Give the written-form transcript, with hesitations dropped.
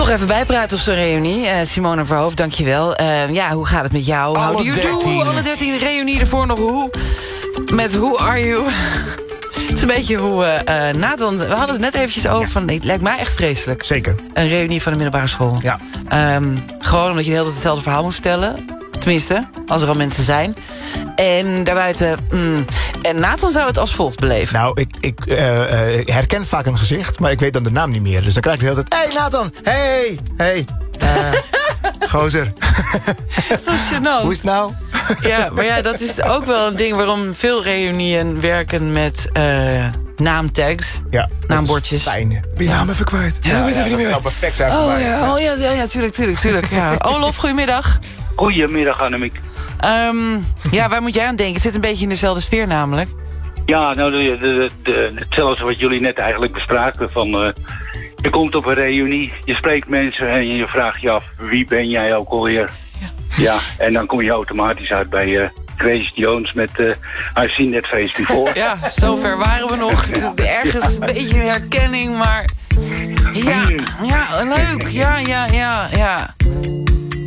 Toch even bijpraten op zo'n reunie. Simone Verhoef, dankjewel. Hoe gaat het met jou? Alle 13. Alle 13 reunie ervoor nog hoe? Met Who Are You? Het is een beetje hoe Nathan... We hadden het net eventjes over van... Nee, het lijkt mij echt vreselijk. Zeker. Een reunie van de middelbare school. Ja. Gewoon omdat je de hele tijd hetzelfde verhaal moet vertellen. Tenminste, als er al mensen zijn. En daarbuiten... En Nathan zou het als volgt beleven. Nou, ik herken vaak een gezicht, maar ik weet dan de naam niet meer. Dus dan krijg ik de hele tijd... Hey Nathan! Hey! Gozer. Zo gênant. Hoe is het nou? Ja, maar ja, dat is ook wel een ding waarom veel reunieën werken met naamtags. Ja, naambordjes. Fijn. Ben je naam even kwijt? Ja, weet ik niet meer. Dat zou perfect zijn voor Oh mij. ja, tuurlijk. Ja. Olof, goedemiddag. Goedemiddag, Annemiek. Waar moet jij aan denken? Het zit een beetje in dezelfde sfeer namelijk. Ja, nou, hetzelfde wat jullie net eigenlijk bespraken. Van, je komt op een reunie, je spreekt mensen en je vraagt je af... wie ben jij ook alweer? Ja, en dan kom je automatisch uit bij Grace Jones met I've Seen That Face Before. Ja, zover waren we nog. Ergens een beetje herkenning, maar... Ja, leuk. Ja.